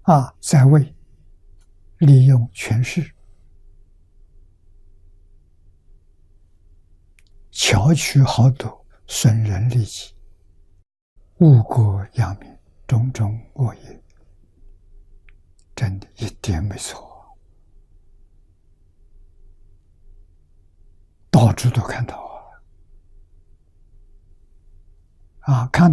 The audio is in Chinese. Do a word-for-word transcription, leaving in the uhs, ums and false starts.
啊，在位利用权势，巧取豪夺，损人利己，误国殃民，种种恶业，真的一点没错，到处都看到啊！啊，看